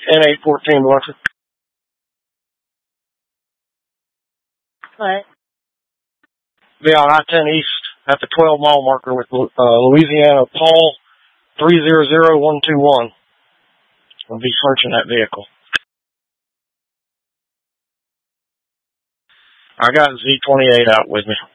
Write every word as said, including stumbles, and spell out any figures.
N eight fourteen Blanford. What? Be on I ten East at the twelve mile marker with uh, Louisiana Paul three zero zero one two one. I'll be searching that vehicle. I got Z twenty-eight out with me.